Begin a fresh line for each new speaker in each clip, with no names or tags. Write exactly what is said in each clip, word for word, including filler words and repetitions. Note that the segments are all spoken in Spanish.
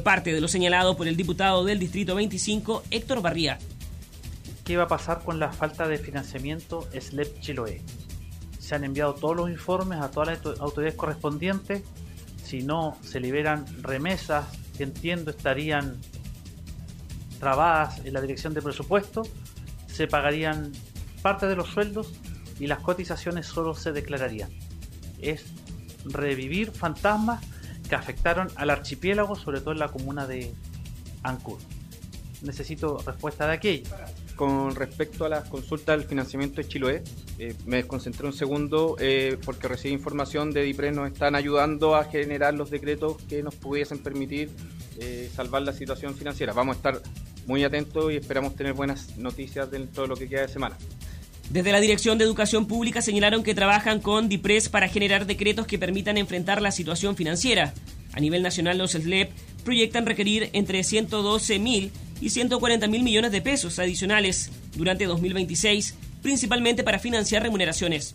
parte de lo señalado por el diputado del Distrito veinticinco, Héctor Barría.
¿Qué va a pasar con la falta de financiamiento S L E P Chiloé? Se han enviado todos los informes a todas las autoridades correspondientes. Si no se liberan remesas, que entiendo estarían trabadas en la dirección de presupuesto, se pagarían parte de los sueldos y las cotizaciones solo se declararían. Es revivir fantasmas que afectaron al archipiélago, sobre todo en la comuna de Ancud. Necesito respuesta de aquello.
Con respecto a las consultas del financiamiento de Chiloé, eh, me desconcentré un segundo eh, porque recibí información de DIPRES, nos están ayudando a generar los decretos que nos pudiesen permitir eh, salvar la situación financiera. Vamos a estar muy atentos y esperamos tener buenas noticias dentro de lo que queda de semana.
Desde la Dirección de Educación Pública señalaron que trabajan con DIPRES para generar decretos que permitan enfrentar la situación financiera. A nivel nacional, los S L E P proyectan requerir entre ciento doce mil y ciento cuarenta mil millones de pesos adicionales durante dos mil veintiséis, principalmente para financiar remuneraciones.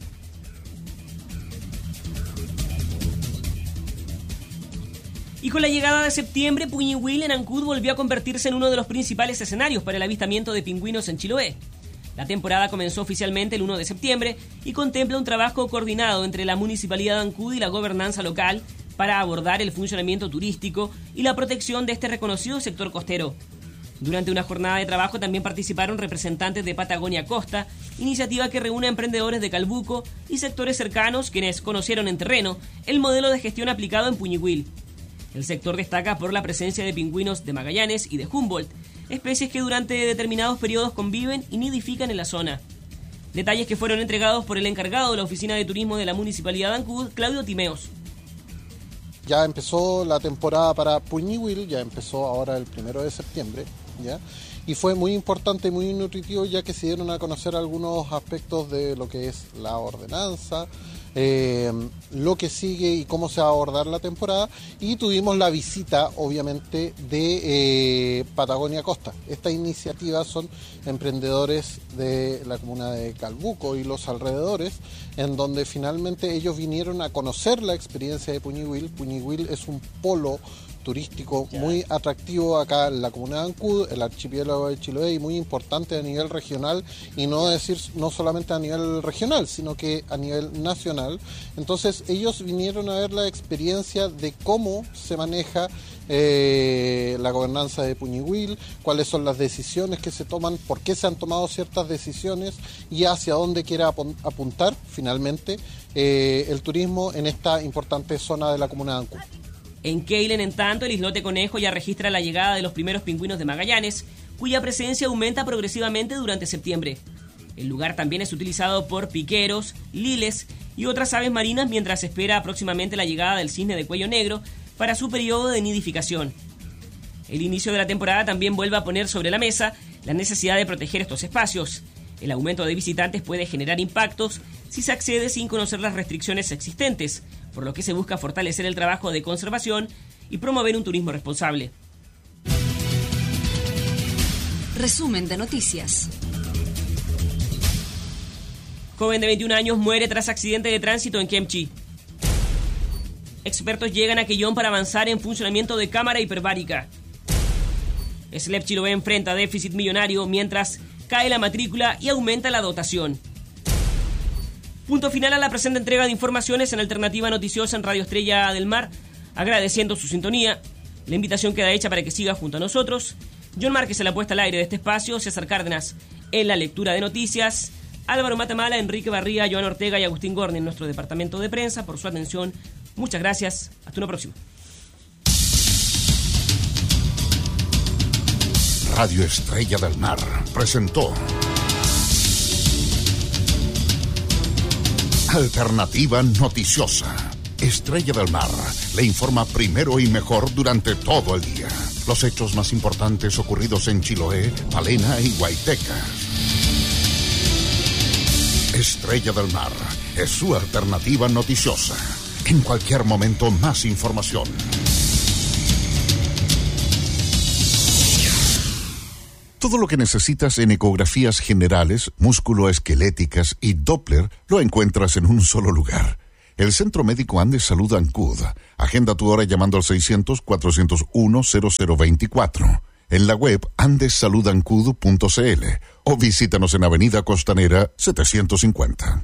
Y con la llegada de septiembre, Puñihuil en Ancud volvió a convertirse en uno de los principales escenarios para el avistamiento de pingüinos en Chiloé. La temporada comenzó oficialmente el primero de septiembre y contempla un trabajo coordinado entre la Municipalidad de Ancud y la gobernanza local para abordar el funcionamiento turístico y la protección de este reconocido sector costero. Durante una jornada de trabajo también participaron representantes de Patagonia Costa, iniciativa que reúne a emprendedores de Calbuco y sectores cercanos quienes conocieron en terreno el modelo de gestión aplicado en Puñihuil. El sector destaca por la presencia de pingüinos de Magallanes y de Humboldt, especies que durante determinados periodos conviven y nidifican en la zona. Detalles que fueron entregados por el encargado de la Oficina de Turismo de la Municipalidad de Ancud, Claudio Timeos.
Ya empezó la temporada para Puñihuil, ya empezó ahora el primero de septiembre, ¿ya? Y fue muy importante y muy nutritivo ya que se dieron a conocer algunos aspectos de lo que es la ordenanza, eh, lo que sigue y cómo se va a abordar la temporada, y tuvimos la visita obviamente de eh, Patagonia Costa. Estas iniciativas son emprendedores de la comuna de Calbuco y los alrededores, en donde finalmente ellos vinieron a conocer la experiencia de Puñihuil. Puñihuil es un polo turístico muy atractivo acá en la comuna de Ancud, el archipiélago de Chiloé, y muy importante a nivel regional, y no decir no solamente a nivel regional, sino que a nivel nacional. Entonces ellos vinieron a ver la experiencia de cómo se maneja eh, la gobernanza de Puñihuil, cuáles son las decisiones que se toman, por qué se han tomado ciertas decisiones y hacia dónde quiere apuntar finalmente eh, el turismo en esta importante zona de la comuna de Ancud.
En Keilen, en tanto, el islote Conejo ya registra la llegada de los primeros pingüinos de Magallanes, cuya presencia aumenta progresivamente durante septiembre. El lugar también es utilizado por piqueros, liles y otras aves marinas mientras se espera próximamente la llegada del cisne de cuello negro para su periodo de nidificación. El inicio de la temporada también vuelve a poner sobre la mesa la necesidad de proteger estos espacios. El aumento de visitantes puede generar impactos si se accede sin conocer las restricciones existentes, por lo que se busca fortalecer el trabajo de conservación y promover un turismo responsable.
Resumen de noticias.
Joven de veintiún años muere tras accidente de tránsito en Kemchi. Expertos llegan a Quellón para avanzar en funcionamiento de cámara hiperbárica. S L E P Chiloé enfrenta déficit millonario mientras cae la matrícula y aumenta la dotación. Punto final a la presente entrega de informaciones en Alternativa Noticiosa en Radio Estrella del Mar, agradeciendo su sintonía. La invitación queda hecha para que siga junto a nosotros. John Márquez en la puesta al aire de este espacio, César Cárdenas en la lectura de noticias, Álvaro Matamala, Enrique Barría, Joan Ortega y Agustín Gorni en nuestro departamento de prensa por su atención. Muchas gracias. Hasta una próxima.
Radio Estrella del Mar presentó Alternativa Noticiosa. Estrella del Mar le informa primero y mejor durante todo el día. Los hechos más importantes ocurridos en Chiloé, Palena y Guayteca. Estrella del Mar es su alternativa noticiosa. En cualquier momento, más información. Todo lo que necesitas en ecografías generales, músculoesqueléticas y Doppler lo encuentras en un solo lugar. El Centro Médico Andes Salud Ancud. Agenda tu hora llamando al seiscientos, cuatrocientos uno, cero cero veinticuatro. En la web andes salud ancud punto c l o visítanos en Avenida Costanera setecientos cincuenta.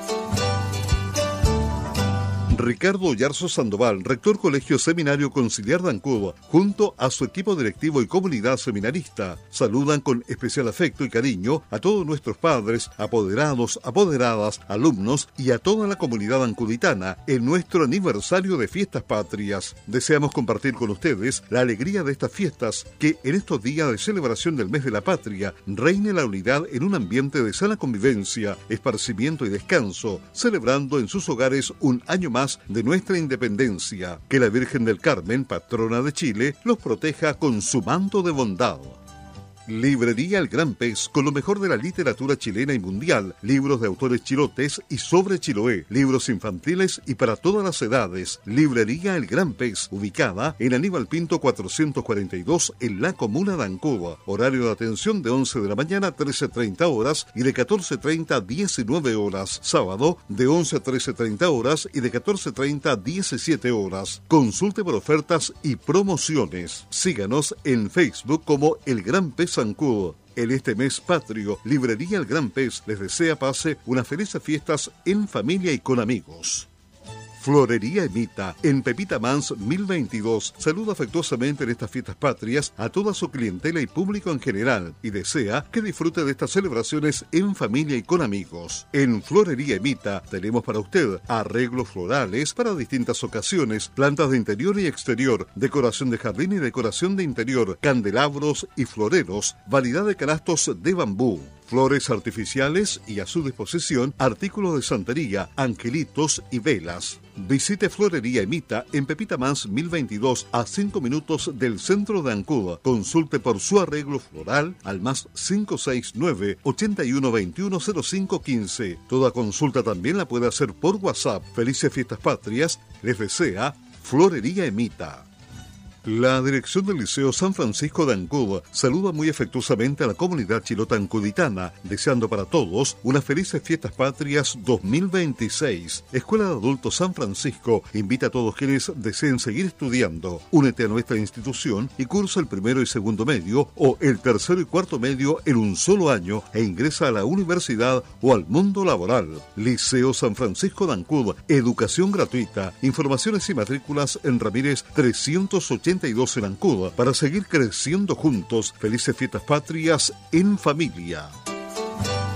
Ricardo Oyarzo Sandoval, rector Colegio Seminario Conciliar de Ancud, junto a su equipo directivo y comunidad seminarista, saludan con especial afecto y cariño a todos nuestros padres, apoderados, apoderadas, alumnos y a toda la comunidad ancuditana en nuestro aniversario de Fiestas Patrias. Deseamos compartir con ustedes la alegría de estas fiestas, que en estos días de celebración del mes de la patria reine la unidad en un ambiente de sana convivencia, esparcimiento y descanso, celebrando en sus hogares un año más de nuestra independencia. Que la Virgen del Carmen, patrona de Chile, los proteja con su manto de bondad. Librería El Gran Pez, con lo mejor de la literatura chilena y mundial, libros de autores chilotes y sobre Chiloé, libros infantiles y para todas las edades. Librería El Gran Pez, ubicada en Aníbal Pinto cuatrocientos cuarenta y dos en la comuna de Ancud. Horario de atención de once de la mañana a trece treinta horas y de catorce treinta a diecinueve horas. Sábado de once a trece treinta horas y de catorce treinta a diecisiete horas. Consulte por ofertas y promociones. Síganos en Facebook como El Gran Pez Ancud. En este mes patrio, Librería El Gran Pez les desea pase unas felices fiestas en familia y con amigos. Florería Emita, en Pepita Mans mil veintidós, saluda afectuosamente en estas fiestas patrias a toda su clientela y público en general y desea que disfrute de estas celebraciones en familia y con amigos. En Florería Emita tenemos para usted arreglos florales para distintas ocasiones, plantas de interior y exterior, decoración de jardín y decoración de interior, candelabros y floreros, variedad de canastos de bambú, flores artificiales y a su disposición artículos de santería, angelitos y velas. Visite Florería Emita en Pepita Mans mil veintidós, a cinco minutos del centro de Ancud. Consulte por su arreglo floral al más cinco seis nueve, ochenta y uno veintiuno, cero cinco quince. Toda consulta también la puede hacer por WhatsApp. Felices Fiestas Patrias les desea Florería Emita. La dirección del Liceo San Francisco de Ancud saluda muy afectuosamente a la comunidad chilota ancuditana, deseando para todos unas felices Fiestas Patrias dos mil veintiséis. Escuela de Adultos San Francisco invita a todos quienes deseen seguir estudiando. Únete a nuestra institución y cursa el primero y segundo medio o el tercero y cuarto medio en un solo año e ingresa a la universidad o al mundo laboral. Liceo San Francisco de Ancud, educación gratuita. Informaciones y matrículas en Ramírez trescientos ochenta y dos en Ancud, para seguir creciendo juntos. Felices Fiestas Patrias en familia.